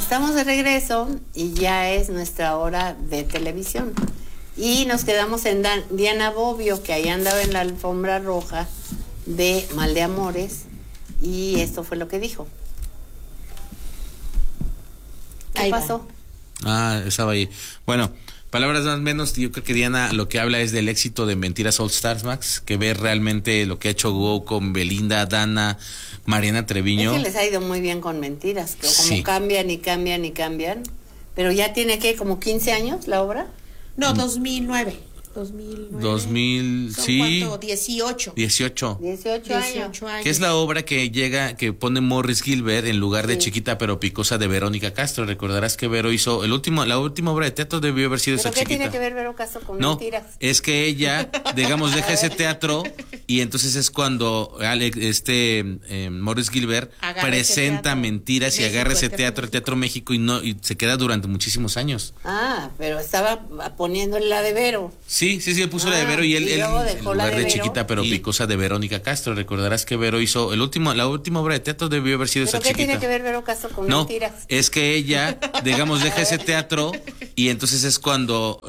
Estamos de regreso y ya es nuestra hora de televisión. Y nos quedamos en Diana Bobbio, que ahí andaba en la alfombra roja de Mal de Amores. Y esto fue lo que dijo. ¿Qué Ahí pasó? Estaba ahí. Bueno, palabras más o menos, yo creo que Diana lo que habla es del éxito de Mentiras All Stars, Max, que ve realmente lo que ha hecho Go con Belinda, Dana, Mariana Treviño. Es que les ha ido muy bien con Mentiras, que como Sí. cambian y cambian y cambian. Pero ya tiene, ¿qué? ¿Como 15 años la obra? No, 2009. 2009. 2000, ¿Son sí. cuánto? 18. 18. 18 años. 18 años. Que es la obra que pone Morris Gilbert en lugar de Sí. Chiquita pero Picosa de Verónica Castro. Recordarás que Vero hizo la última obra de teatro debió haber sido ¿Pero esa qué Chiquita. tiene que ver Vero Castro con No, Mentiras? es que ella, digamos, deja ese teatro y entonces es cuando Morris Gilbert Agarra presenta ese teatro. Mentiras y México, agarra ese el teatro, el Teatro México, y se queda durante muchísimos años. Pero estaba poniéndole la de Vero. Sí, él puso la de Vero y él luego en dejó la lugar de de Vero. Chiquita pero Picosa de Verónica Castro. Recordarás que Vero hizo la última obra de teatro debió haber sido ¿Pero esa qué Chiquita. tiene que ver Vero Castro con No, Mentiras? es que ella, digamos, deja ese teatro y entonces es cuando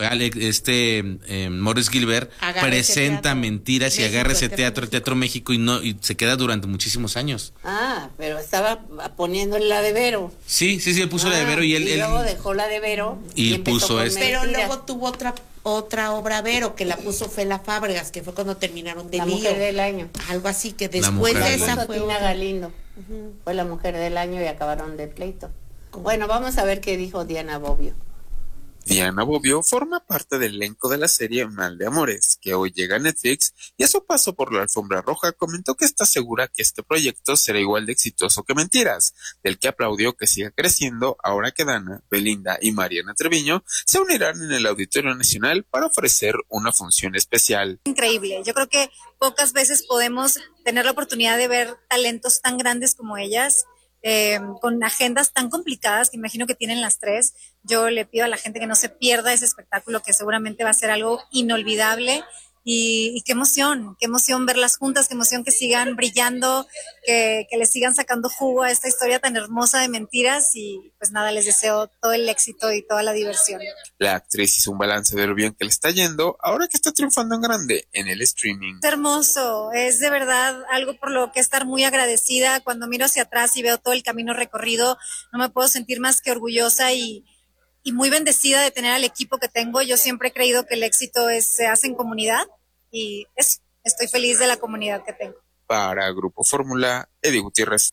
Morris Gilbert Agarra ese presenta teatro. Mentiras y México, agarra ese el teatro, el Teatro México, y se queda durante muchísimos años. Pero estaba poniéndole la de Vero. Sí, él puso la de Vero y él luego dejó la de Vero y empezó puso con esta. Pero Mentiras. luego tuvo otra obra Vero que la puso Fela Fábregas, que fue cuando terminaron de La lío. Mujer del Año. Algo así, que La después Mujer de del esa Año. fue Tina otra. Galindo. Fue la Mujer del Año y acabaron de pleito. Bueno, vamos a ver qué dijo Diana Bobbio. Diana Bobbio forma parte del elenco de la serie Mal de Amores, que hoy llega a Netflix, y a su paso por la alfombra roja comentó que está segura que este proyecto será igual de exitoso que Mentiras, del que aplaudió que siga creciendo ahora que Dana, Belinda y Mariana Treviño se unirán en el Auditorio Nacional para ofrecer una función especial. Increíble, yo creo que pocas veces podemos tener la oportunidad de ver talentos tan grandes como ellas, con agendas tan complicadas que imagino que tienen las tres. Yo le pido a la gente que no se pierda ese espectáculo, que seguramente va a ser algo inolvidable, y qué emoción verlas juntas, qué emoción que sigan brillando, que le sigan sacando jugo a esta historia tan hermosa de Mentiras, y pues nada, les deseo todo el éxito y toda la diversión. La actriz hizo un balance de lo bien que le está yendo ahora que está triunfando en grande en el streaming. Es hermoso, es de verdad algo por lo que estar muy agradecida. Cuando miro hacia atrás y veo todo el camino recorrido, no me puedo sentir más que orgullosa y muy bendecida de tener al equipo que tengo. Yo siempre he creído que el éxito se hace en comunidad, y estoy feliz de la comunidad que tengo. Para Grupo Fórmula, Eddie Gutiérrez.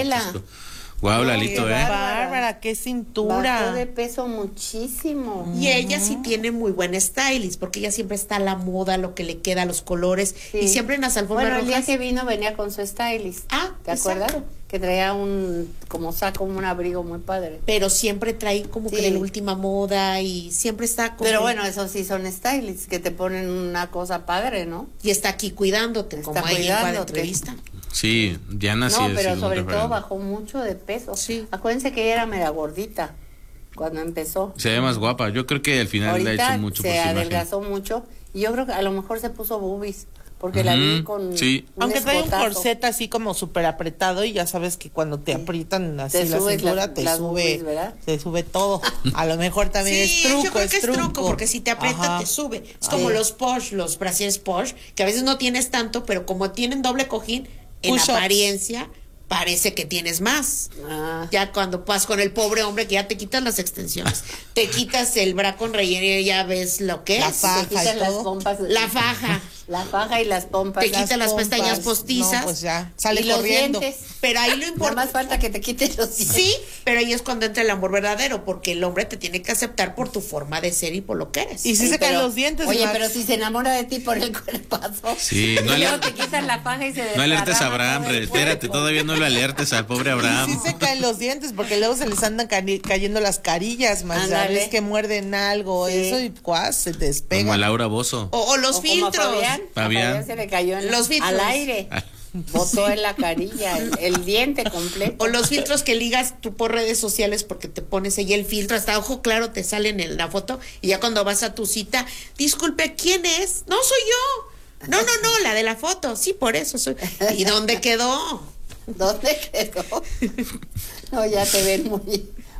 Guau, Lalito, Bárbara, qué cintura. Bajó de peso muchísimo. Y ella sí tiene muy buen stylist, porque ella siempre está a la moda, lo que le queda, los colores, Sí. y siempre en las alfombras Bueno, el día rojas. que vino venía con su stylist. ¿Te exacto. acuerdas? Que traía como saco, un abrigo muy padre. Pero siempre trae como Sí. que la última moda y siempre está como... Pero bueno, esos sí son stylists, que te ponen una cosa padre, ¿no? Y está aquí cuidándote, como ahí en cada cuidándote. entrevista. Sí, Diana sí No, es pero un sobre todo referente. bajó mucho de peso. Sí. Acuérdense que ella era mera gordita cuando empezó. Se ve más guapa. Yo creo que al final le ha Ahorita hecho mucho por se su imagen. adelgazó mucho, y yo creo que a lo mejor se puso boobies, porque la vi con sí. un Aunque trae un escotazo. corset así como súper apretado, y ya sabes que cuando te aprietan así Te la subes cintura, las te boobies, sube, ¿verdad? te sube todo. A lo mejor también Sí, es truco, yo creo que es truco, porque si te aprieta Ajá. te sube. Es como Sí. los Porsche, los brasieres Porsche, que a veces no tienes tanto, pero como tienen doble cojín, en Push-ups. apariencia parece que tienes más. Ya cuando vas con el pobre hombre que ya te quitas las extensiones, te quitas el bra con relleno y ya ves lo que La es. faja Te quitan y las todo. pompas. La faja. La faja y las pompas. Te quita las pompas. pestañas postizas. No, pues ya, sale y los corriendo. dientes. Pero ahí lo Nada importante. más falta que te quites los dientes. Sí, pero ahí es cuando entra el amor verdadero, porque el hombre te tiene que aceptar por tu forma de ser y por lo que eres. Y si se caen los dientes. Oye, Max. pero si se enamora de ti por el cuerpazo. Sí, y no luego te quitan la faja y se No alertes a desparrama Abraham, todo el espérate, cuerpo. todavía no lo alertes al pobre Y Abraham. sí se caen los dientes, porque luego se les andan cayendo las carillas, más ya Ándale. ves que muerden algo, Sí. eso, y cuas, se te Como a despega. Laura Bozo. O los O como a filtros. Fabián. A Fabián. se le cayó Los filtros. al aire. Botó en la carilla el diente completo. O los filtros que ligas tú por redes sociales, porque te pones ahí el filtro, hasta ojo claro te salen en la foto, y ya cuando vas a tu cita, disculpe, ¿quién es? No soy yo. No, la de la foto. Sí, por eso soy. ¿Y dónde quedó? ¿Dónde quedó? No, ya te ven muy,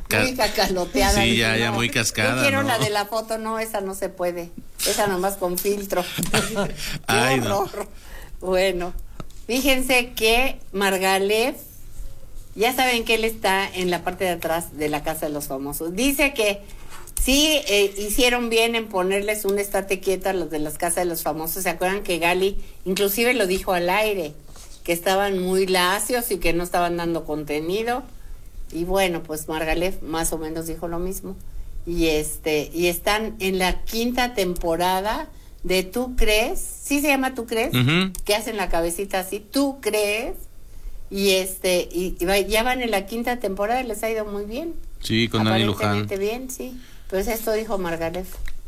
muy cacaloteada. Sí, Dije, ya no, muy cascada, yo quiero ¿no? la de la foto, no, esa no se puede. Esa nomás con filtro. Ay, Qué no. horror. Bueno, fíjense que Margalef, ya saben que él está en la parte de atrás de la Casa de los Famosos. Dice que sí hicieron bien en ponerles un estate quieta a los de las Casas de los Famosos. ¿Se acuerdan que Gali inclusive lo dijo al aire? Que estaban muy lacios y que no estaban dando contenido. Y bueno, pues Margalef más o menos dijo lo mismo. Y están en la 5ª temporada de ¿Tú crees? ¿Sí se llama ¿Tú crees? Ujú. Que hacen la cabecita así, ¿tú crees? Y ya van en la 5ª temporada y les ha ido muy bien. Sí, con Dani Luján. Aparentemente bien, sí. Pues esto dijo Margalef.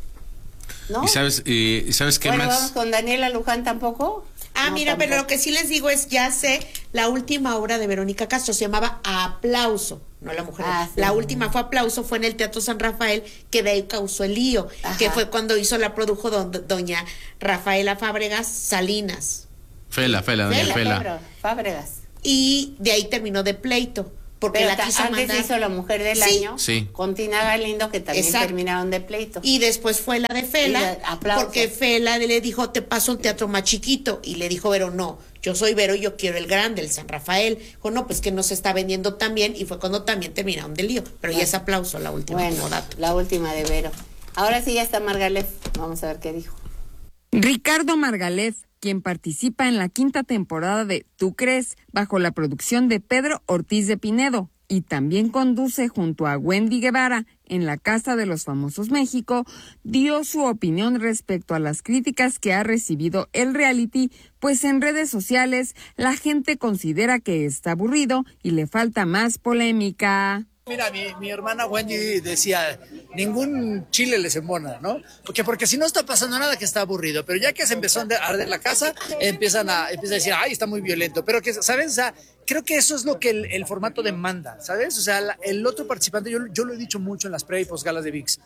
¿No? ¿Y sabes qué Bueno, más? vamos con Daniela Luján tampoco. Ah, No, mira, tampoco. pero lo que sí les digo es, ya sé, la última obra de Verónica Castro se llamaba Aplauso, no La Mujer. Ah, sí. La última fue Aplauso, fue en el Teatro San Rafael, que de ahí causó el lío, Ajá. que fue cuando produjo doña Rafaela Fábregas Salinas. Doña Fela. Fábregas. Y de ahí terminó de pleito, porque Pero la quiso antes mandar. hizo La Mujer del Sí. Año Sí. con Tina Galindo, que también Exacto. terminaron de pleito. Y después fue la de Y Fela, la- aplausos. porque Fela le dijo, te paso un teatro más chiquito. Y le dijo Vero, no, yo soy Vero, yo quiero el grande, el San Rafael. Dijo, no, pues que no se está vendiendo tan bien. Y fue cuando también terminaron del lío. Pero ya es Aplauso la última Bueno, como dato. la última de Vero. Ahora sí ya está Margalef. Vamos a ver qué dijo. Ricardo Margalef, quien participa en la 5ª temporada de ¿Tú crees?, bajo la producción de Pedro Ortiz de Pinedo, y también conduce junto a Wendy Guevara en la Casa de los Famosos México, dio su opinión respecto a las críticas que ha recibido el reality, pues en redes sociales la gente considera que está aburrido y le falta más polémica. Mira, mi hermana Wendy decía, ningún chile les embona, ¿no? Porque si no está pasando nada que está aburrido, pero ya que se empezó a arder la casa, empieza a decir, ay, está muy violento, pero que, ¿sabes? O sea, creo que eso es lo que el formato demanda, ¿sabes? O sea, el otro participante, yo lo he dicho mucho en las pre y posgalas de VIX,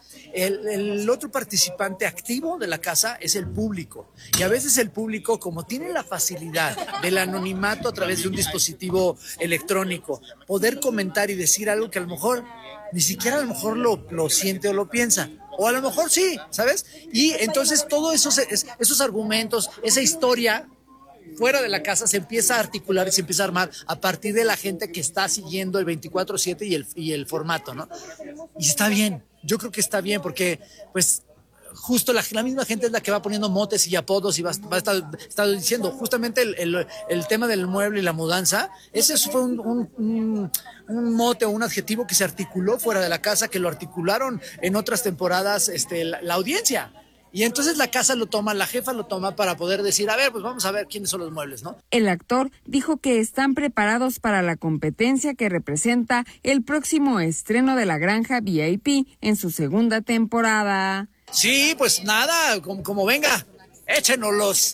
el otro participante activo de la casa es el público, y a veces el público, como tiene la facilidad del anonimato a través de un dispositivo electrónico, poder comentar y decir algo que a lo mejor ni siquiera a lo mejor lo siente o lo piensa, o a lo mejor sí, ¿sabes? Y entonces todos esos argumentos, esa historia fuera de la casa se empieza a articular y se empieza a armar a partir de la gente que está siguiendo el 24/7 y el formato, ¿no? Y está bien, yo creo que está bien porque pues justo la misma gente es la que va poniendo motes y apodos y va a estar diciendo justamente el tema del mueble y la mudanza. Ese fue un mote o un adjetivo que se articuló fuera de la casa, que lo articularon en otras temporadas la audiencia. Y entonces la casa lo toma, la jefa lo toma para poder decir, a ver, pues vamos a ver quiénes son los muebles, ¿no? El actor dijo que están preparados para la competencia que representa el próximo estreno de La Granja VIP en su 2ª temporada. Sí, pues nada, como venga, échenoslos.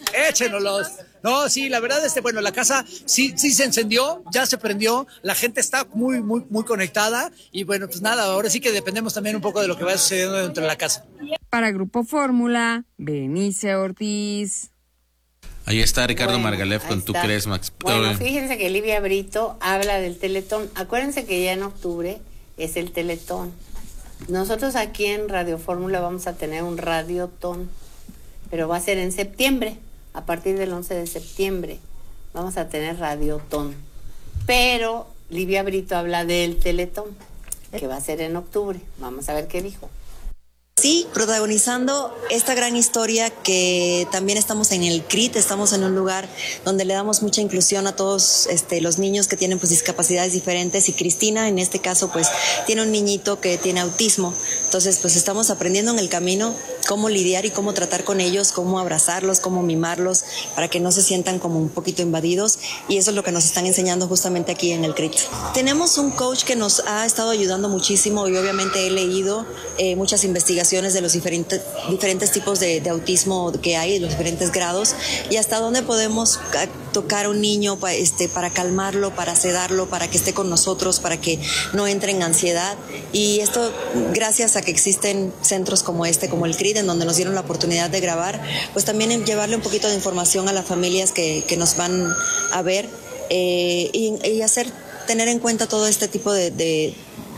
No, sí, la verdad, bueno, la casa sí se encendió, ya se prendió, la gente está muy, muy, muy conectada y bueno, pues nada, ahora sí que dependemos también un poco de lo que vaya sucediendo dentro de la casa. Para Grupo Fórmula, Benice Ortiz. Ahí está Ricardo Bueno, Margalef ahí con ¿Tú está. crees, Max? Bueno, fíjense que Livia Brito habla del Teletón. Acuérdense que ya en octubre es el Teletón. Nosotros aquí en Radio Fórmula vamos a tener un Radiotón, pero va a ser en septiembre. A partir del 11 de septiembre vamos a tener Radiotón. Pero Livia Brito habla del Teletón, que va a ser en octubre. Vamos a ver qué dijo. Sí, protagonizando esta gran historia que también estamos en el CRIT, estamos en un lugar donde le damos mucha inclusión a todos los niños que tienen pues discapacidades diferentes, y Cristina en este caso pues tiene un niñito que tiene autismo. Entonces pues estamos aprendiendo en el camino cómo lidiar y cómo tratar con ellos, cómo abrazarlos, cómo mimarlos para que no se sientan como un poquito invadidos, y eso es lo que nos están enseñando justamente aquí en el CRIT. Tenemos un coach que nos ha estado ayudando muchísimo y obviamente he leído muchas investigaciones de los diferentes tipos de autismo que hay, los diferentes grados, y hasta dónde podemos tocar a un niño para calmarlo, para sedarlo, para que esté con nosotros, para que no entre en ansiedad. Y esto gracias a que existen centros como como el CRIT, en donde nos dieron la oportunidad de grabar, pues también en llevarle un poquito de información a las familias que nos van a ver, y tener en cuenta todo este tipo de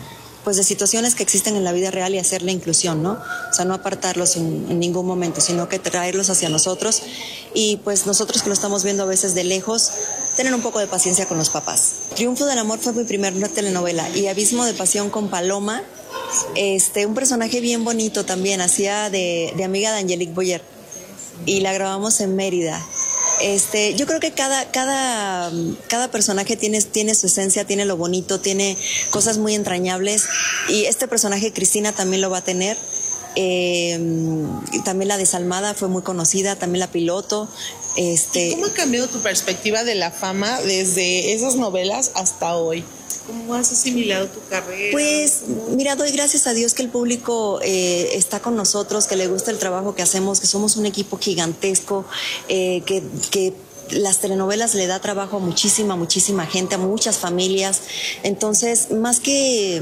pues de situaciones que existen en la vida real y hacer la inclusión, ¿no? O sea, no apartarlos en ningún momento, sino que traerlos hacia nosotros y pues nosotros que lo estamos viendo a veces de lejos, tener un poco de paciencia con los papás. Triunfo del amor fue mi primera telenovela y Abismo de pasión con Paloma, un personaje bien bonito también, hacía de amiga de Angelique Boyer y la grabamos en Mérida. Yo creo que cada personaje tiene su esencia, tiene lo bonito, tiene cosas muy entrañables y este personaje Cristina también lo va a tener. También la desalmada fue muy conocida, también la piloto. ¿Y cómo ha cambiado tu perspectiva de la fama desde esas novelas hasta hoy? ¿Cómo has asimilado tu carrera? Pues mira, doy gracias a Dios que el público está con nosotros, que le gusta el trabajo que hacemos, que somos un equipo gigantesco, que las telenovelas le da trabajo a muchísima gente, a muchas familias. Entonces, más que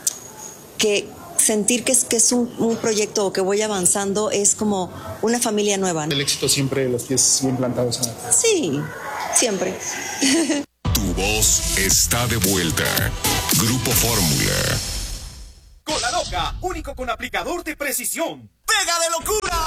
sentir que es un proyecto o que voy avanzando, es como una familia nueva, ¿no? El éxito siempre los pies bien plantados en la tierra. Sí, siempre. Tu voz está de vuelta. Grupo Fórmula. Con la loca, único con aplicador de precisión. ¡Pega de locura!